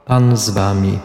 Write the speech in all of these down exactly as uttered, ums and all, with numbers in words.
Pan z wami.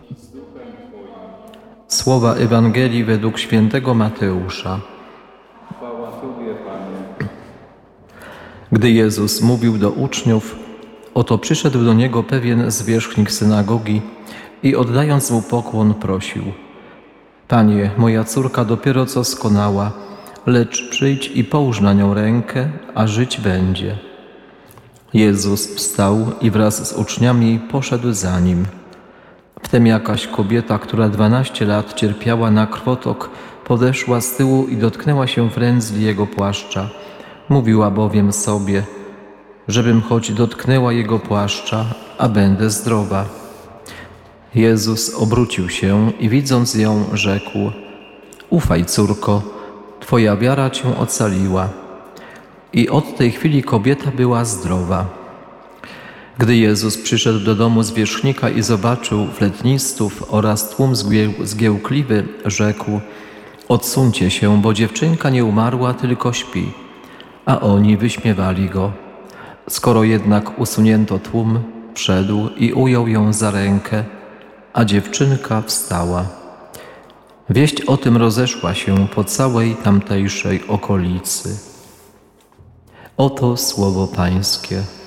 Słowa Ewangelii według świętego Mateusza. Chwała Tobie, Panie. Gdy Jezus mówił do uczniów, oto przyszedł do Niego pewien zwierzchnik synagogi i oddając mu pokłon prosił: Panie, moja córka dopiero co skonała, lecz przyjdź i połóż na nią rękę, a żyć będzie. Jezus wstał i wraz z uczniami poszedł za Nim. Wtem jakaś kobieta, która dwanaście lat cierpiała na krwotok, podeszła z tyłu i dotknęła się frędzli Jego płaszcza. Mówiła bowiem sobie, żebym choć dotknęła Jego płaszcza, a będę zdrowa. Jezus obrócił się i widząc ją, rzekł: Ufaj, córko, Twoja wiara Cię ocaliła. I od tej chwili kobieta była zdrowa. Gdy Jezus przyszedł do domu zwierzchnika i zobaczył fletnistów oraz tłum zgiełkliwy, rzekł: Odsuńcie się, bo dziewczynka nie umarła, tylko śpi. A oni wyśmiewali go. Skoro jednak usunięto tłum, wszedł i ujął ją za rękę, a dziewczynka wstała. Wieść o tym rozeszła się po całej tamtejszej okolicy. Oto słowo Pańskie.